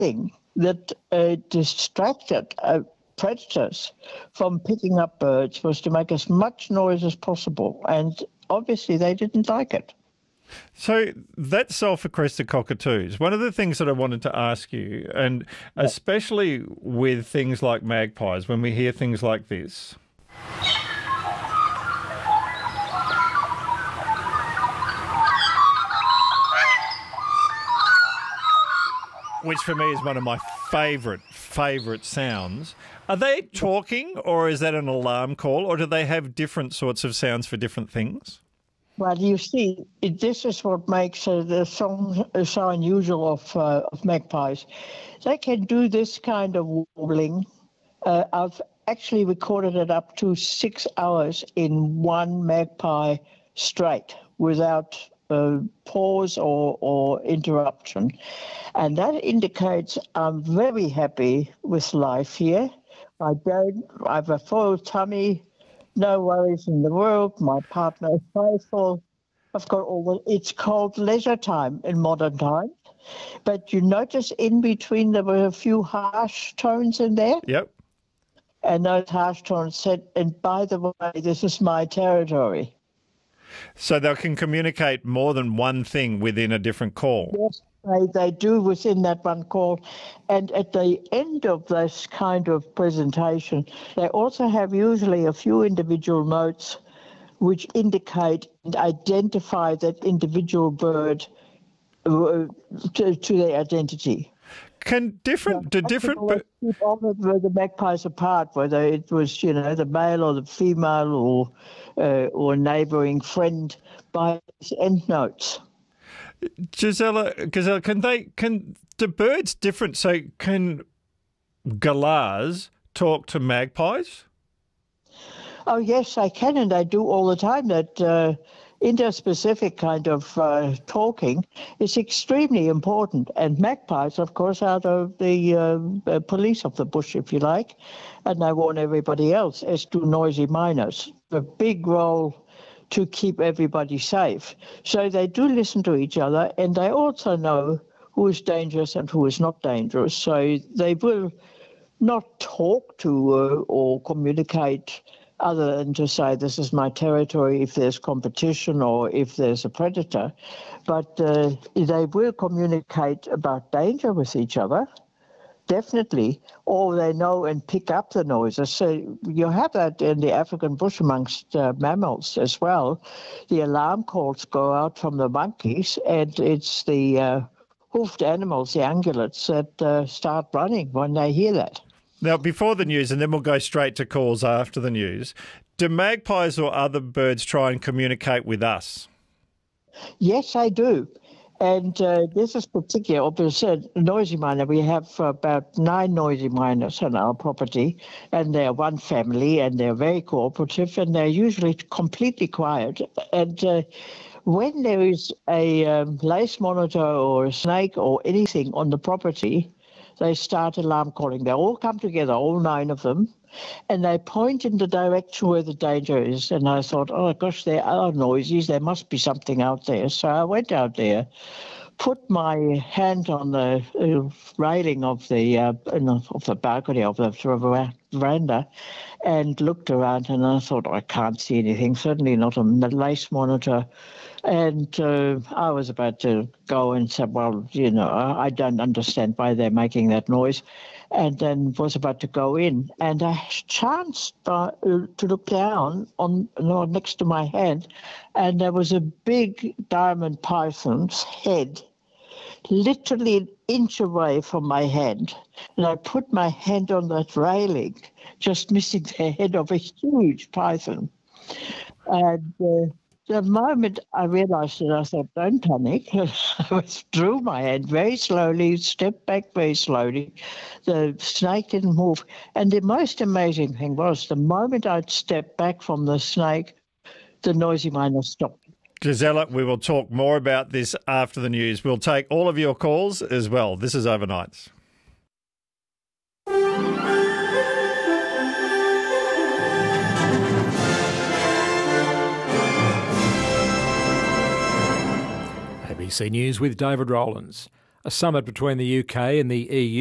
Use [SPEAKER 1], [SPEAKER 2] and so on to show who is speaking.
[SPEAKER 1] thing that distracted predators from picking up birds was to make as much noise as possible, and obviously they didn't like it.
[SPEAKER 2] So that's sulphur-crested cockatoos. One of the things that I wanted to ask you, and especially with things like magpies, when we hear things like this, which for me is one of my favourite sounds. Are they talking, or is that an alarm call, or do they have different sorts of sounds for different things?
[SPEAKER 1] Well, you see, this is what makes the song so unusual of magpies. They can do this kind of warbling. I've actually recorded it up to 6 hours in one magpie straight without pause or interruption. And that indicates I'm very happy with life here. I have a full tummy, no worries in the world. My partner is faithful. I've got it's called leisure time in modern times. But you notice in between there were a few harsh tones in there.
[SPEAKER 2] Yep.
[SPEAKER 1] And those harsh tones said, and by the way, this is my territory.
[SPEAKER 2] So they can communicate more than one thing within a different call.
[SPEAKER 1] Yes, they do within that one call. And at the end of this kind of presentation, they also have usually a few individual notes which indicate and identify that individual bird to their identity.
[SPEAKER 2] Keep
[SPEAKER 1] all the magpies apart, whether it was, the male or the female or neighbouring friend by its end notes.
[SPEAKER 2] Gisela, do birds different? So can galahs talk to magpies?
[SPEAKER 1] Oh, yes, I can, and I do all the time. That interspecific kind of talking is extremely important. And magpies, of course, are the police of the bush, if you like, and they warn everybody else, as do noisy miners. A big role to keep everybody safe. So they do listen to each other, and they also know who is dangerous and who is not dangerous. So they will not talk to or communicate other than to say, this is my territory if there's competition or if there's a predator. But they will communicate about danger with each other, definitely, or they know and pick up the noises. So you have that in the African bush amongst mammals as well. The alarm calls go out from the monkeys, and it's the hoofed animals, the ungulates, that start running when they hear that.
[SPEAKER 2] Now, before the news, and then we'll go straight to calls after the news, do magpies or other birds try and communicate with us?
[SPEAKER 1] Yes, I do. And this is particular. Opposite noisy miner, we have about 9 noisy miners on our property, and they're one family, and they're very cooperative, and they're usually completely quiet. And when there is a lace monitor or a snake or anything on the property, they start alarm calling. They all come together, all 9 of them, and they point in the direction where the danger is. And I thought, oh, gosh, there are noises. There must be something out there. So I went out there, put my hand on the railing of the balcony of the veranda, and looked around, and I thought, I can't see anything, certainly not on the lace monitor. And I was about to go and say, well, I don't understand why they're making that noise, and then was about to go in. And I chanced to look down next to my hand, and there was a big diamond python's head literally an inch away from my hand. And I put my hand on that railing, just missing the head of a huge python. And the moment I realized it, I thought, don't panic. I withdrew my hand very slowly, stepped back very slowly. The snake didn't move. And the most amazing thing was the moment I'd stepped back from the snake, the noisy miner stopped.
[SPEAKER 2] Gisela, we will talk more about this after the news. We'll take all of your calls as well. This is Overnights.
[SPEAKER 3] ABC News with David Rowlands. a summit between the UK and the EU